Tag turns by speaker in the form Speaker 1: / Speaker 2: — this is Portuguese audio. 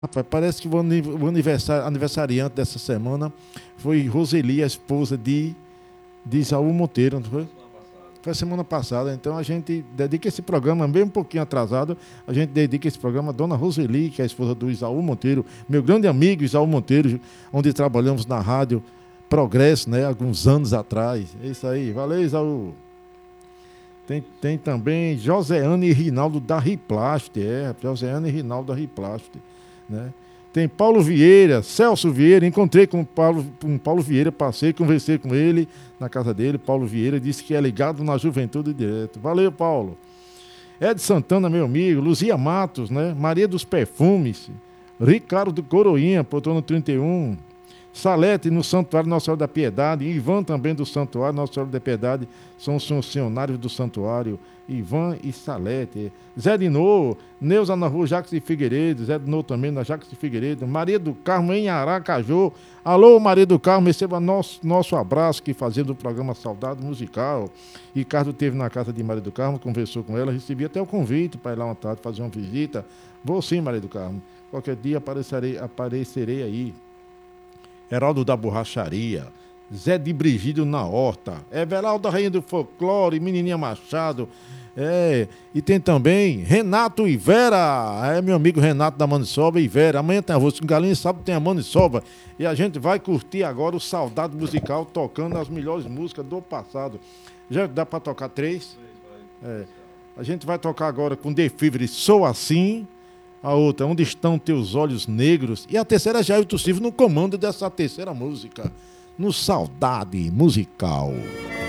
Speaker 1: Rapaz, parece que o aniversariante dessa semana foi Roseli, a esposa de Isaú Monteiro, não foi? Foi semana passada, então a gente dedica esse programa, bem um pouquinho atrasado, a gente dedica esse programa à dona Roseli, que é a esposa do Isaú Monteiro, meu grande amigo Isaú Monteiro, onde trabalhamos na rádio Progresso, né, alguns anos atrás. É isso aí, valeu, Isaú. Tem também Joseane e Rinaldo da Riplast, Joseane e Rinaldo da Riplast, né? Tem Paulo Vieira, Celso Vieira, encontrei com Paulo Vieira, passei, conversei com ele na casa dele, Paulo Vieira, disse que é ligado na Juventude Direto. Valeu, Paulo. Ed Santana, meu amigo, Luzia Matos, né? Maria dos Perfumes, Ricardo do Coroinha, Protono 31, Salete no Santuário Nossa Senhora da Piedade, Ivan também do Santuário Nossa Senhora da Piedade, são os funcionários do Santuário, Ivan e Salete. Zé Dinô, Neuza na rua Jacques de Figueiredo, Zé Dinô também na Jacques de Figueiredo, Maria do Carmo em Aracaju. Alô, Maria do Carmo, receba nosso abraço que fazendo o programa Saudade Musical. Ricardo esteve na casa de Maria do Carmo, conversou com ela, recebi até o convite para ir lá uma tarde fazer uma visita. Vou sim, Maria do Carmo. Qualquer dia aparecerei aí. Heraldo da Borracharia, Zé de Brigídio na Horta, Everaldo Rainha do Folclore, Menininha Machado, e tem também Renato e Vera, meu amigo Renato da Maniçoba e Vera. Amanhã tem arroz com galinha, sábado tem a Maniçoba, e a gente vai curtir agora o Saudade Musical, tocando as melhores músicas do passado. Já dá para tocar três? A gente vai tocar agora com The Fever, Sou Assim. A outra, Onde Estão Teus Olhos Negros? E a terceira, Jailton Silva no comando dessa terceira música, no Saudade Musical.